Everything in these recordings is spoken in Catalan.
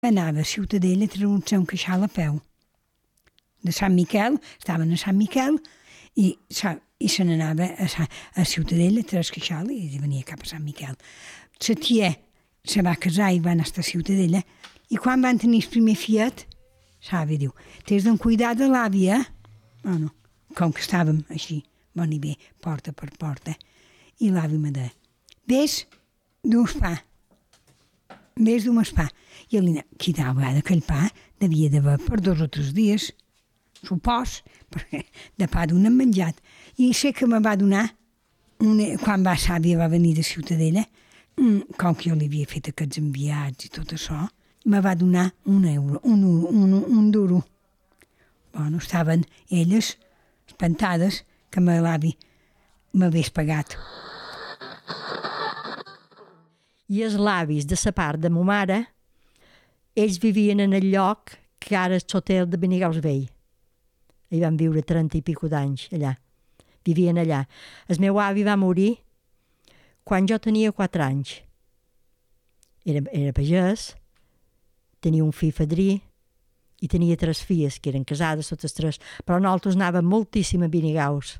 Anava a Ciutadella a treure un queixal a peu. De Sant Miquel, estaven a Sant Miquel i se n'anava a Ciutadella a treure el queixal i venia cap a Sant Miquel. La tia se va casar i van estar a Ciutadella i quan van tenir el primer fiet, l'àvia diu, t'has de cuidar de l'àvia, bueno, com que estàvem així, bon i bé, porta per porta, i l'àvia me deia, vés d'un pa, vés d'un pa. I qui tal vegada aquell pa devia d'haver per 2 o 3 dies, supos, perquè de pa d'un hem menjat. I sé que me va donar, quan l'àvia va venir de Ciutadella, com que jo li havia fet aquests enviats i tot això, me va donar €1, un duro. Bueno, estaven elles espantades que l'avi m'hagués pagat. I els avis de la part de ma mare, ells vivien en el lloc que ara és l'hotel de Benigaus Vell. Hi van viure 30 i pico d'anys allà. Vivien allà. El meu avi va morir quan jo tenia 4 anys. Era pagès, tenia un fill fadrí i tenia 3 filles, que eren casades totes 3, però nosaltres anàvem moltíssim a Benigaus.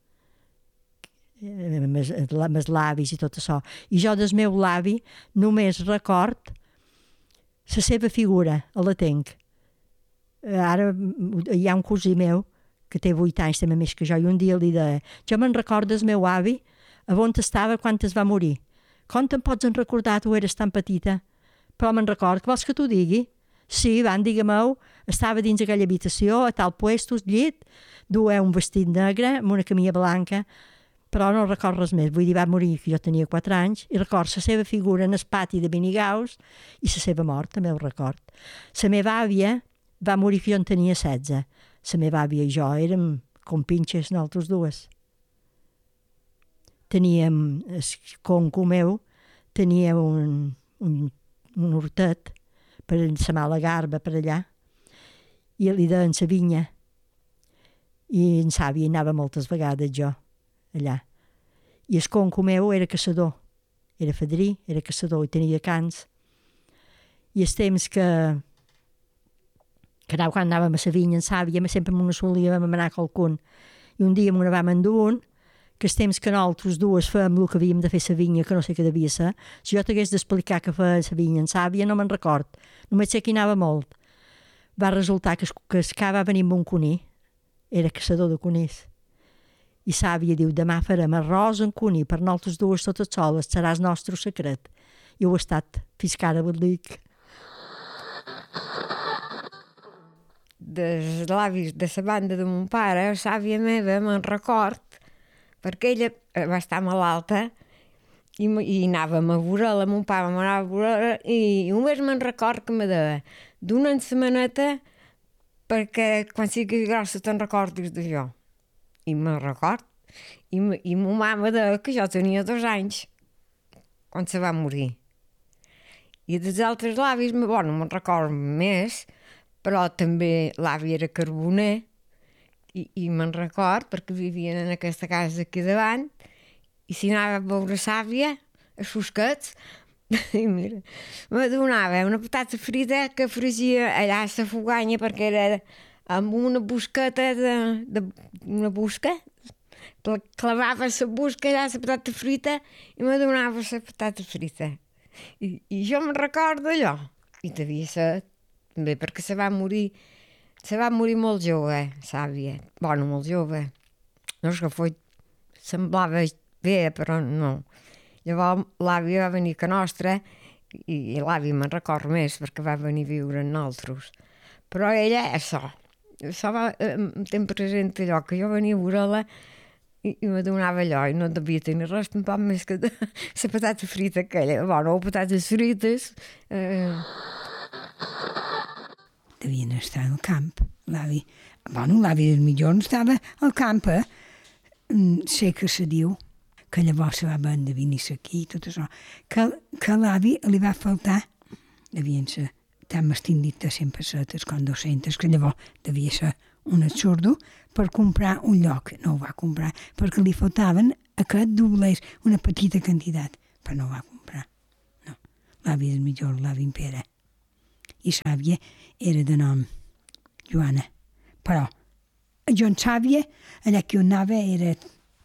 Amb els l'avis i tot això. I jo del meu l'avi només record la seva figura, la tenc. Ara hi ha un cosí meu que té 8 anys també més que jo i un dia li deia, jo me'n recordo del meu avi a on estava quan es va morir. Com te'n pots recordar, tu eres tan petita? Però me'n recordo, que vols que t'ho digui? Sí, digue-m'ho, estava dins aquella habitació, a tal puesto, al llit, duia un vestit negre amb una camisa blanca, però no record res més. Vull dir, va morir que jo tenia 4 anys i record la seva figura en el pati de Benigaus i la seva mort, també ho record. La meva àvia va morir que jo en tenia 16. La meva àvia i jo érem compinxes nosaltres dues. Teníem, el conco meu tenia un hortet per la mala garba per allà i li deien la vinya i en Sàvia hi anava moltes vegades jo allà. I el conco meu era caçador, era fadrí, era caçador i tenia cans. I el temps que quan anàvem a la vinya en Sàvia sempre m'ho solíem anar a qualcun. I un dia m'ho vam endur un, que el temps que nosaltres dues fèiem el que havíem de fer a la vinya, que no sé què devia ser, si jo t'hagués d'explicar què feia la vinya en Sàvia no me'n record, només sé que hi anava molt. Va resultar que el ca va venir amb un cuní, era caçador de conills. I Sàvia diu, demà farem arròs en cuní per nosaltres dues totes soles, serà el nostre secret. I ho ha estat, fins que ara ho dic. Dels avis de la banda de mon pare, l'àvia meva me'n record, perquè ella va estar malalta i anàvem a veure-la, mon pare m'anava a veure-la i només me'n record que me deia, dona una setmaneta perquè quan siguis grossa te'n recordis de jo. I me'n record. I ma mama deia que jo tenia 2 anys quan se va morir. I dels altres avis, bueno, no me'n record més, però també l'avi era carboner i me'n record perquè vivien en aquesta casa aquí davant i si anava a veure l'àvia, a Susquets, i mira, me donava una patata frita que fregia allà a la foganya perquè era amb una busqueta una busca, clavava la busca allà la patata frita i me donava la patata frita. I jo me'n recordo allò. I devia ser també perquè se va morir molt jove, l'àvia. Bueno, molt jove. No és que semblava bé, però no. Llavors l'àvia va venir a nostra i l'àvia me'n record més perquè va venir a viure amb nosaltres. Però ella, això em present allò, que jo venia a veure-la i me donava allò i no devia tenir res tampoc més que la patata frita aquella. Bueno, patates frites... Devien estar al camp, l'avi. Bueno, l'avi del millor estava al camp, sé que se diu que llavors se va venir aquí i tot això, que l'avi li va faltar, devien ser tan mastindit sempre setes com 200, que llavors devia ser un absurdo per comprar un lloc. No ho va comprar, perquè li faltaven aquest doblers, una petita quantitat, però no ho va comprar. No, l'avi del millor, l'avi en Pere. i l'àvia era de nom Joana. Però jo en l'àvia, allà que on anava era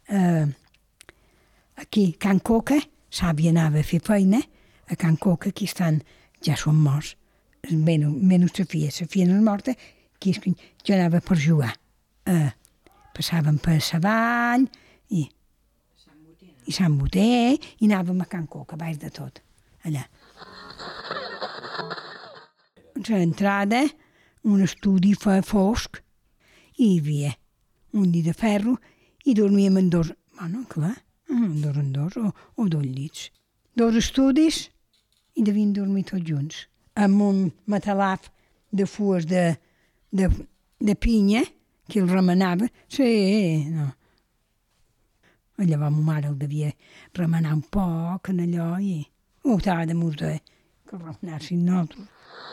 aquí, Can Coca, l'àvia anava a fer feina, a Can Coca, aquí estan, ja són morts, menys la filla no és morta, aquí jo anava per jugar. Passàvem per la vall i Sant Boter, i anàvem a Can Coca, baix de tot, allà. L'entrada, un estudi fosc, i hi havia un llit de ferro i dormíem en dos, bueno, clar, en dos o dos llits. Dos estudis i devien dormir tots junts, amb un matalaf de fues de pinya que el remenava. Sí, no. Llavors ma mare el devia remenar un poc en allò i ho estava de museu que el remenassin nosaltres.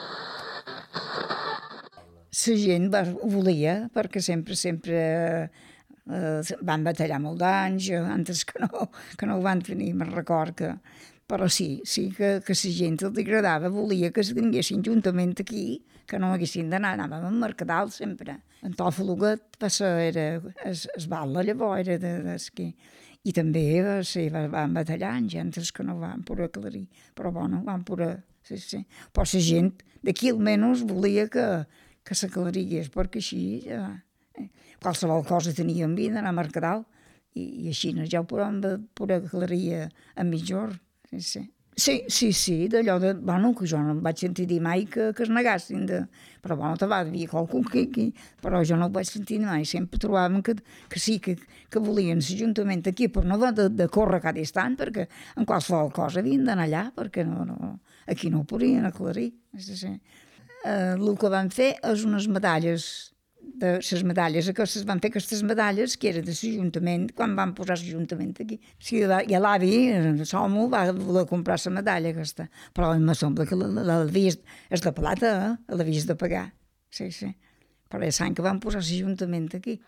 La gent ho volia perquè sempre van batallar molt d'anys, antes que no ho van tenir, me'n record que... Però sí que la gent els agradava, volia que es tinguessin juntament aquí, que no haguessin d'anar, anàvem a Mercadal sempre. En Tofaluguet era es balla llavors, era d'esquí. I també van batallar anys, antes que no van poder aclarir. Però bueno, van poder... Sí. Però la gent d'aquí almenys volia que s'aclarigués, perquè així qualsevol cosa teníem vida, anar a Mercadal, i així ja ho podem poder aclarir a mitjor. Sí, d'allò de... Bueno, que jo no em vaig sentir dir mai que es negassin de... Però bueno, te va dir qualcú aquí, però jo no ho vaig sentir mai. Sempre trobàvem que sí, que volien l'Ajuntament aquí, però no de córrer cada instant, perquè en qualsevol cosa havien d'anar allà, perquè aquí no ho podien aclarir. El que van fer és unes medalles, les medalles aquestes, van fer aquestes medalles que era de l'Ajuntament, quan van posar l'Ajuntament aquí. Sí, i l'avi, el Somo, va voler comprar la medalla aquesta, però em sembla que és de plata, l'havies de pagar. Sí. Però ja saben que van posar l'Ajuntament aquí.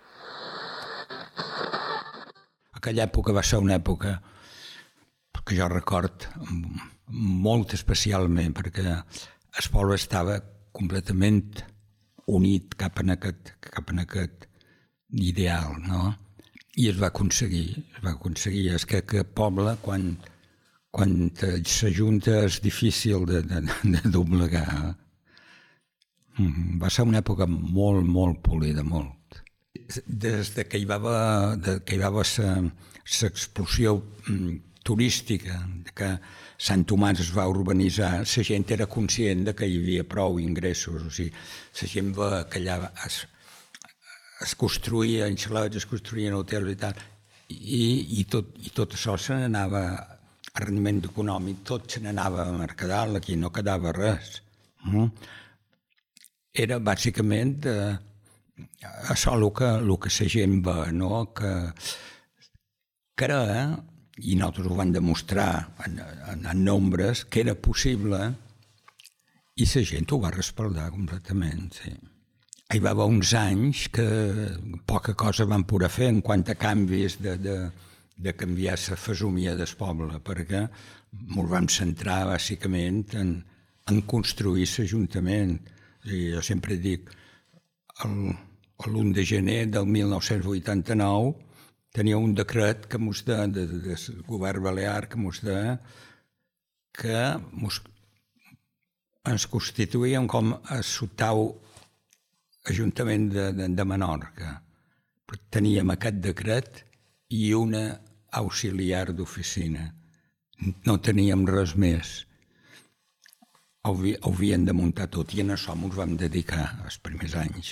Aquella època va ser una època que jo record molt especialment, perquè el poble estava completament unit cap en aquest ideal, no? I es va aconseguir. És que aquest poble, quan s'ajunta, és difícil de doblegar. Va ser una època molt, molt polida, molt. Des que hi va haver l'explosió turística, que Sant Tomàs es va urbanitzar, la gent era conscient que hi havia prou ingressos. O sigui, la gent va que allà es construïen xalets, es construïen hotels i tal, i tot això se n'anava a rendiment econòmic, tot se n'anava a Mercadal, aquí no quedava res. Era bàsicament això el que la gent va, no? Que era, i nosaltres ho vam demostrar en nombres, que era possible, i la gent ho va respaldar completament, sí. Hi va haver uns anys que poca cosa van poder fer en quant a canvis de canviar la fesomia del poble, perquè ens vam centrar bàsicament en construir l'Ajuntament. Jo sempre dic, l'1 de gener del 1989 tenia un decret que mos del govern balear que mos deia que ens constituïem com a l'octau Ajuntament de Menorca. Teníem aquest decret i una auxiliar d'oficina. No teníem res més. Ho havien de muntar tot i en això ens vam dedicar els primers anys.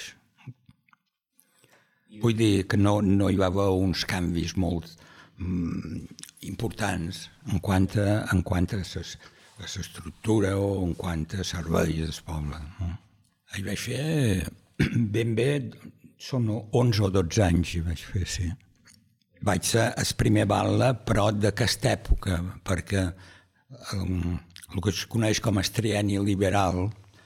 Vull dir que no hi va haver uns canvis molt importants en quant a l'estructura o en quant a serveis del poble. Hi vaig fer ben bé, són 11 o 12 anys hi vaig fer, sí. Vaig ser el primer batlle, però d'aquesta època, perquè el que es coneix com el trienni liberal,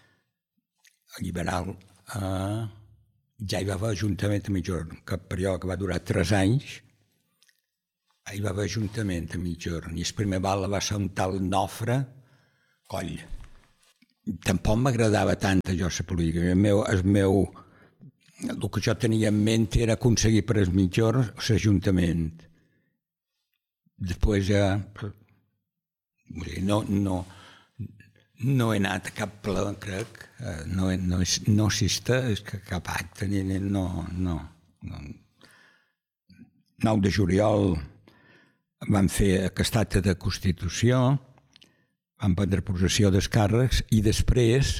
ja hi va haver Ajuntament a mitjorn, que període que va durar 3 anys, hi va haver Ajuntament a mitjorn, i el primer batlle va ser un tal Nofre Coll. tampoc m'agradava tant allò la política. El que jo tenia en ment era aconseguir per els mitjors l'Ajuntament. Després ja no he anat a cap ple, crec, no assisteix a cap acte, no. 9 de juliol vam fer aquest acte de Constitució, vam prendre possessió dels càrrecs i després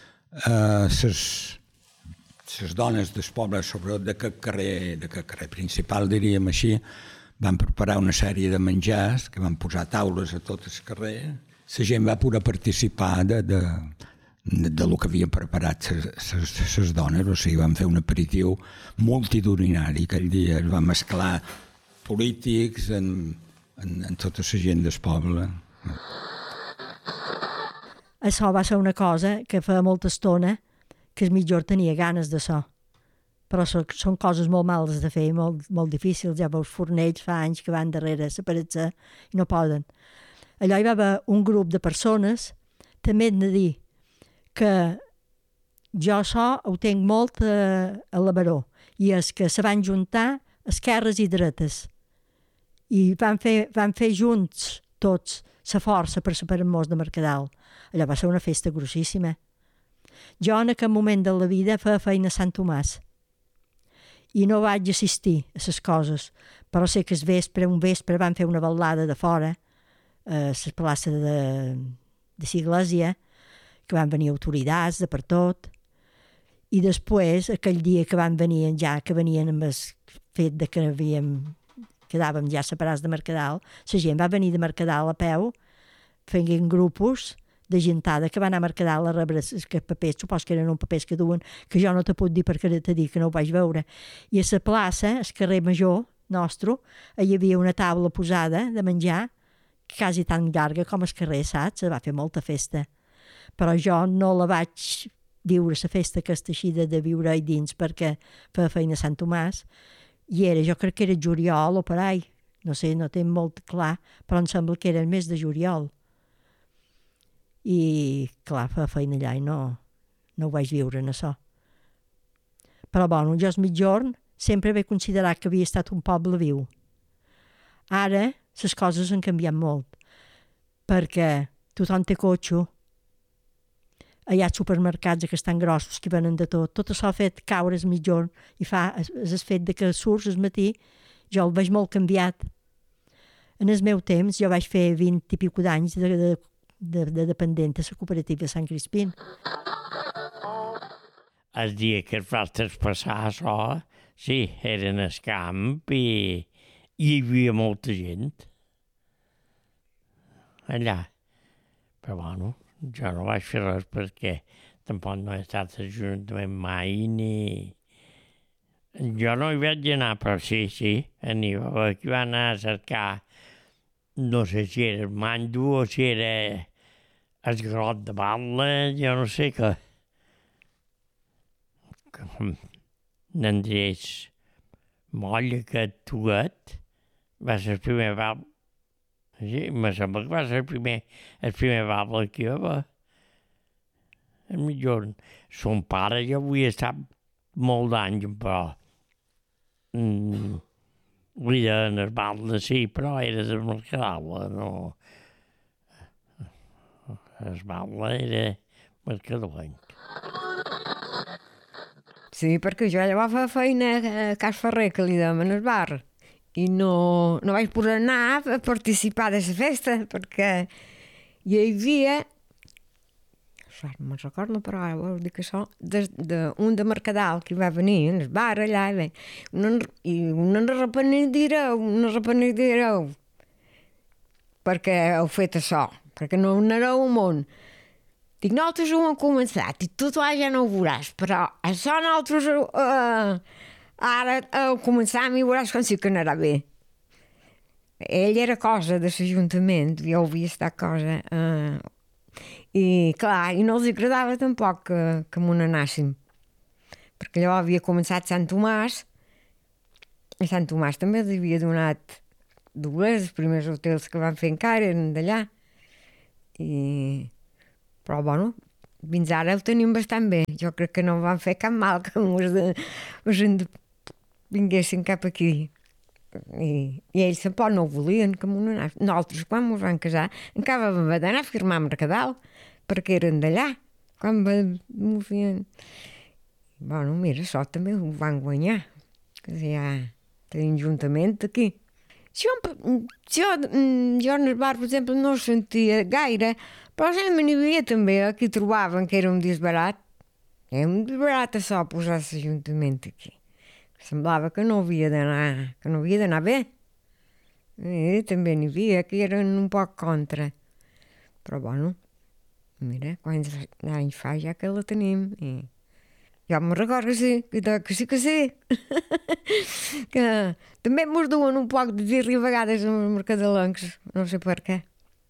les dones del poble, sobretot d'aquest carrer principal, diríem així, van preparar una sèrie de menjars que van posar taules a tot el carrer. La gent va poder participar de lo que havien preparat les dones, o sigui, van fer un aperitiu multitudinari aquell dia, es van mesclar polítics en tota la gent del poble. Això va ser una cosa que feia molta estona que el mitjor tenia ganes d'això. Però són coses molt males de fer, molt difícils. Ja veus fornells fa anys que van darrere la paretza i no poden. Allò hi va haver un grup de persones, també hem de dir que jo això ho tenc molt a la Baró, i és que se van juntar esquerres i dretes i van fer junts tots la força per separar-nos de Mercadal. Allò va ser una festa grossíssima. Jo en aquest moment de la vida feia feina a Sant Tomàs i no vaig assistir a les coses, però sé que un vespre van fer una ballada de fora a la plaça de l'església, que van venir autoritats de per tot, i després, aquell dia que van venir, ja que venien amb el fet de que quedàvem ja separats de Mercadal, la gent va venir de Mercadal a peu, fent grupos de gentada que va anar a Mercadal a rebre els papers, supos que eren uns papers que duen, que jo no te puc dir perquè t'he dit que no ho vaig veure. I a la plaça, al carrer Major nostre, hi havia una taula posada de menjar, quasi tan llarga com el carrer, saps? Se va fer molta festa. Però jo no la vaig viure, la festa aquesta així de viure-hi dins, perquè feia feina a Sant Tomàs, i jo crec que era juliol o per ahí, no sé, no tinc molt clar, però em sembla que era el mes de juliol. I clar, feia feina allà i no ho vaig viure en això. Però bueno, jo el migjorn sempre he considerat que havia estat un poble viu. Ara les coses han canviat molt, perquè tothom té cotxe, hi ha supermercats que estan grossos, que venen de tot. Tot això ha fet caure el migjorn i fa el fet que surts al matí, jo el veig molt canviat. En el meu temps, jo vaig fer 20 i pico d'anys de dependent a la cooperativa de Sant Crispín. El dia que es va traspassar això, sí, eren al camp i hi havia molta gent allà. Però bueno, jo no vaig fer res perquè tampoc no he estat a l'Ajuntament mai ni... Jo no hi vaig anar, però sí, anava aquí va anar a cercar, no sé si era el mando o si era el grot de Batla, jo no sé què. N'Andrés Molla, aquest tuguet, va ser el primer Batla. Sí, me sembla que va ser el primer Batla que hi va. El millor. Son pare ja havia estat molt d'anys, però... Li deien el Batla, sí, però era de Mercadal, no... El Batla era mercadolenc. Sí, perquè jo allà va fer feina a Cas Ferrer, que li deien el bar, i no vaig poder anar a participar de la festa, perquè hi havia... No me'n recordo, però ara vol dir que això, un de Mercadal que va venir en el bar allà, i una repenedireu, perquè heu fet això, perquè no anareu al món. Dic, nosaltres ho hem començat i tu ja no ho veuràs, però això nosaltres ara ho començam i veuràs com sí que anarà bé. Ell era cosa de l'Ajuntament, jo havia estat cosa... I clar, i no els agradava tampoc que m'ho anàssim, perquè allò havia començat Sant Tomàs, i Sant Tomàs també els havia donat dues, els primers hotels que van fer encara eren d'allà, però bueno, fins ara el tenim bastant bé. Jo crec que no van fer cap mal que vinguessin cap aquí. I ells tampoc no ho volien que m'ho anés. Nosaltres, quan ens van casar, encara vam haver d'anar a firmar a Mercadal, perquè eren d'allà. Quan m'ho feien... Bueno, mira, això també ho van guanyar, que ja tenim juntament aquí. Jo en el bar, per exemple, no ho sentia gaire, però sempre n'hi havia també qui trobaven que era un disbarat. Era un disbarat això, posar-se juntament aquí. Semblava que no havia d'anar bé. I també n'hi havia que eren un poc contra. Però bueno, mira, quants anys fa ja que la tenim. I jo me'n recordo que sí. Que també mos duen un poc de dir-li a vegades als mercadelencs, no sé per què.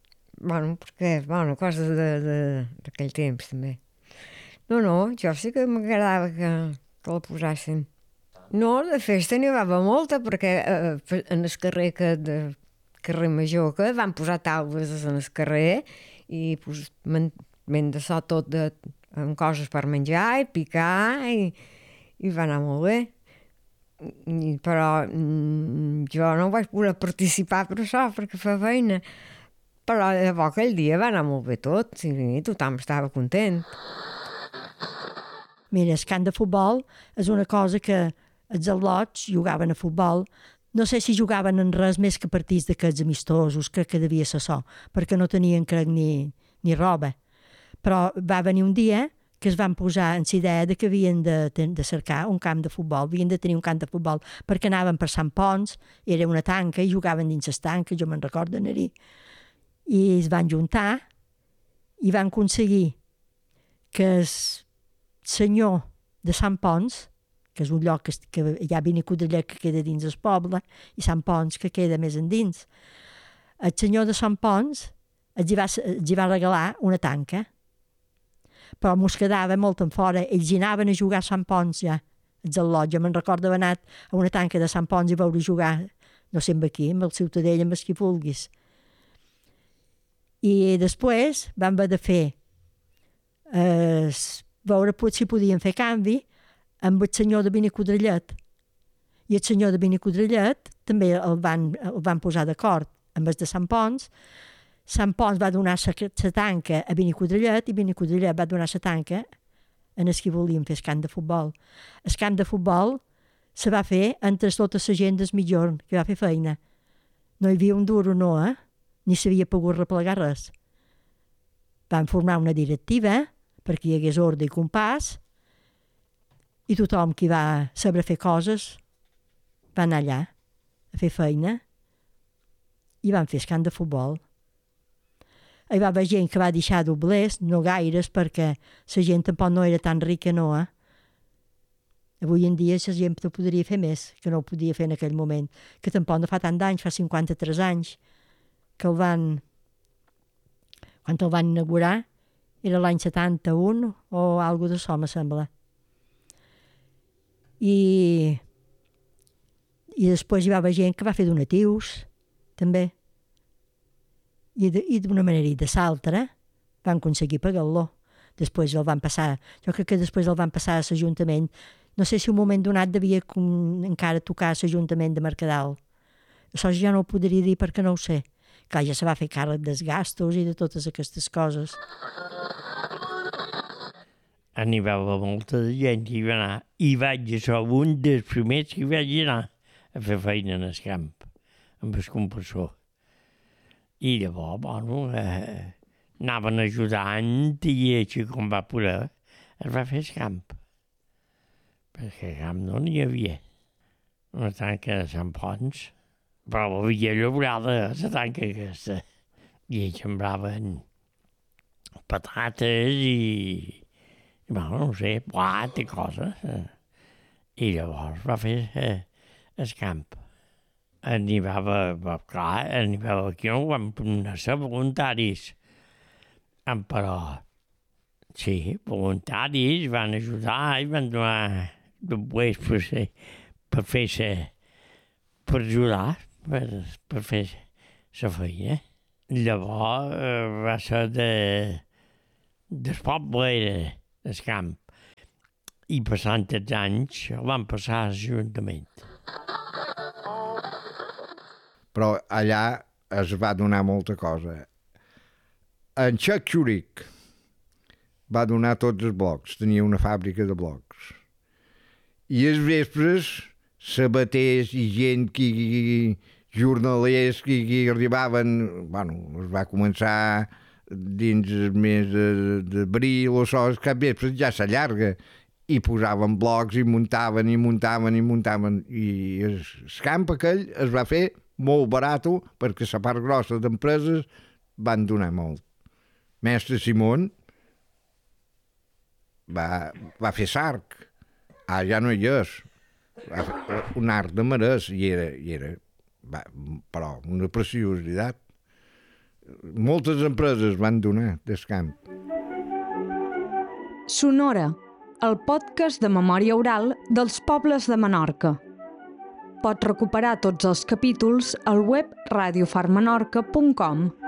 Coses d'aquell temps també. No, jo sí que m'agradava que la posassin. No, de festa n'hi havia molta, perquè en el carrer carrer Major que van posar taules en el carrer i ben de so tot amb coses per menjar i picar i va anar molt bé. Però jo no vaig poder participar per això, perquè fa feina. Però llavors aquell dia va anar molt bé tot i tothom estava content. Mira, el camp de futbol és una cosa que els al·lots jugaven a futbol. No sé si jugaven en res més que partits d'aquests amistosos, crec que devia ser això, perquè no tenien, crec, ni roba. Però va venir un dia que es van posar en la idea que havien de cercar un camp de futbol, havien de tenir un camp de futbol, perquè anaven per Sant Pons, era una tanca, i jugaven dins les tanques, jo me'n recordo anar-hi. I es van juntar i van aconseguir que el senyor de Sant Pons, que és un lloc que hi ha Benicudellet que queda dins el poble, i Sant Pons que queda més endins. El senyor de Sant Pons els hi va regalar una tanca, però mos quedava molt en fora. Ells hi anaven a jugar a Sant Pons ja, els al·lots. Jo me'n recordo haver anat a una tanca de Sant Pons i veure jugar, no sé amb aquí, amb el Ciutadella, amb els qui vulguis. I després vam haver de fer, veure si podien fer canvi amb el senyor de Benicudellet. I el senyor de Benicudellet també el van posar d'acord amb el de Sant Pons. Sant Pons va donar la tanca a Benicudellet i Benicudellet va donar la tanca a els que volien fer el camp de futbol. El camp de futbol se va fer entre tota la gent del Migjorn, que va fer feina. No hi havia un duro, no, ni s'havia pogut replegar res. Van formar una directiva perquè hi hagués ordre i compàs, i tothom qui va saber fer coses va anar allà a fer feina i van fer el camp de futbol. Hi va haver gent que va deixar doblers, no gaires, perquè la gent tampoc no era tan rica, no, Avui en dia la gent no podria fer més, que no ho podia fer en aquell moment, que tampoc no fa tant d'anys, fa 53 anys, que quan el van inaugurar, era l'any 71 o alguna cosa d'això, me sembla. I després hi va haver gent que va fer donatius, també. I d'una manera i de l'altra van aconseguir pagar-lo. Després el van passar, jo crec que després el van passar a l'Ajuntament. No sé si un moment donat devia encara tocar a l'Ajuntament de Mercadal. Això ja no ho podria dir perquè no ho sé. Clar, ja se va fer càrrec dels gastos i de totes aquestes coses. N'hi va haver molta gent que hi va anar. I vaig ser un dels primers que vaig anar a fer feina en el camp, amb el compressor. I llavors, anaven ajudant i així com va poder, es va fer el camp. Perquè el camp no n'hi havia. Una tanca de Sant Pons, però havia llaurada la tanca aquesta. I ells sembraven patates i no sé, blat i coses. I llavors va fer el camp. N'hi va haver aquí no van ser voluntaris. Però sí, voluntaris van ajudar i van donar després per ajudar, per fer la feina. Llavors va ser del poble era el camp. I passant els anys el van passar a l'Ajuntament. Però allà es va donar molta cosa. En Chuck Schurig va donar tots els blocs, tenia una fàbrica de blocs. I els vespres, sabaters i gent jornalers que arribaven, es va començar dins el mes d'abril o so, el cap vespre ja s'allarga, i posaven blocs i muntaven. I el camp aquell es va fer molt barat perquè la part grossa d'empreses van donar molt. Mestre Simón va fer sarc. Ja no hi és. Va fer un arc de marès i era però una preciositat. Moltes empreses van donar del camp. Sonora, el podcast de memòria oral dels pobles de Menorca. Pots recuperar tots els capítols al web radiofarmenorca.com.